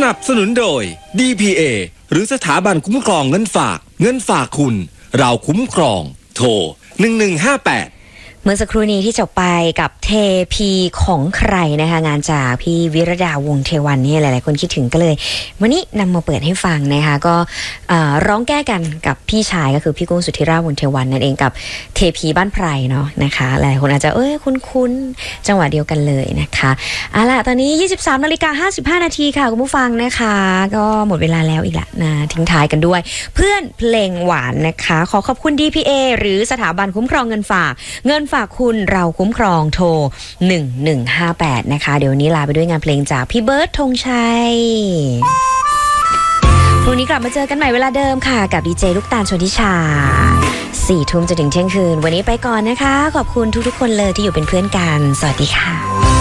นับสนุนโดย DPA หรือสถาบันคุ้มครองเงินฝากคุณเราคุ้มครองโทร1158 เมื่อสักครู่นี้ที่จบไปกับเทพีของใครนะคะงานจากพี่วิรดาวงศ์เทวันนี่หลายๆคนคิดถึงก็เลยวันนี้นำมาเปิดให้ฟังนะคะก็ร้องแก้กันกับพี่ชายก็คือพี่กุ้งสุทธิราชวงศ์เทวันนั่นเองกับเทพีบ้านไพรเนาะนะคะหลายคนอาจจะคุ้นๆจังหวะเดียวกันเลยนะคะเอาล่ะตอนนี้ 23:55 นาทีค่ะคุณผู้ฟังนะคะก็หมดเวลาแล้วอีกละนะทิ้งท้ายกันด้วยเพื่อนเพลงหวานนะคะขอขอบคุณ DPA หรือสถาบันคุ้มครองเงินฝากคุณเราคุ้มครองโทร1158นะคะเดี๋ยวนี้ลาไปด้วยงานเพลงจากพี่เบิร์ดธงชัยพรุ่งนี้กลับมาเจอกันใหม่เวลาเดิมค่ะกับดีเจลูกตาลชนทิชา 4 ทุ่มจนถึงเที่ยงคืนวันนี้ไปก่อนนะคะขอบคุณทุกๆคนเลยที่อยู่เป็นเพื่อนกันสวัสดีค่ะ